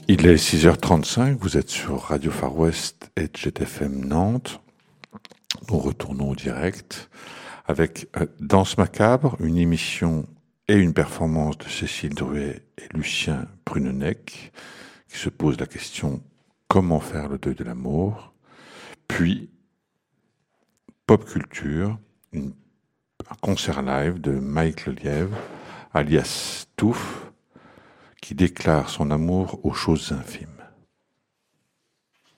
Il est 6h35, vous êtes sur Radio Far West et JetFM Nantes. Nous retournons au direct avec Danse Macabre, une émission et une performance de Cécile Druet et Lucien Prunenec qui se posent la question comment faire le deuil de l'amour. Puis Pop Culture, un concert live de Mike Lelièvre, alias Touffe, qui déclare son amour aux choses infimes.